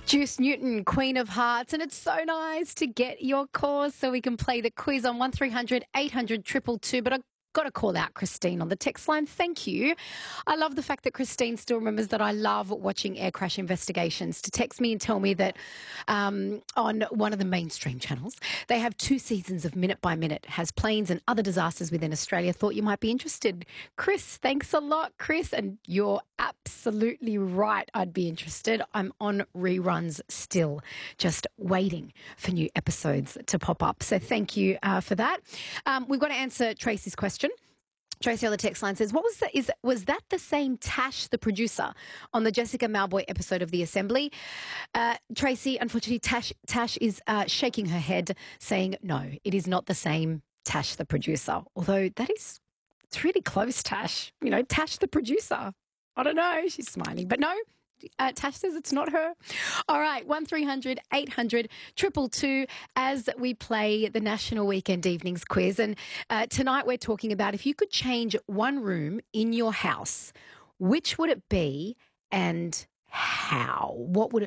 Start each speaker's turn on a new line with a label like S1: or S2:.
S1: Juice Newton, Queen of Hearts, and it's so nice to get your calls so we can play the quiz on 1300 800 222. But I've got to call out Christine on the text line. Thank you. I love the fact that Christine still remembers that I love watching air crash investigations. To text me and tell me that on one of the mainstream channels, they have 2 seasons of Minute by Minute, has planes and other disasters within Australia. Thought you might be interested. Chris, thanks a lot, Chris. And you're absolutely right. I'd be interested. I'm on reruns still, just waiting for new episodes to pop up. So thank you for that. We've got to answer Tracy's question. Tracy on the text line says, was that the same Tash, the producer, on the Jessica Malboy episode of The Assembly? Tracy, unfortunately, Tash is shaking her head, saying, no, it is not the same Tash, the producer. Although it's really close, Tash. You know, Tash, the producer. I don't know. She's smiling. But no, Tash says it's not her. All right, 1300 800 222 as we play the National Weekend Evenings quiz. And tonight we're talking about if you could change one room in your house, which would it be and how? What would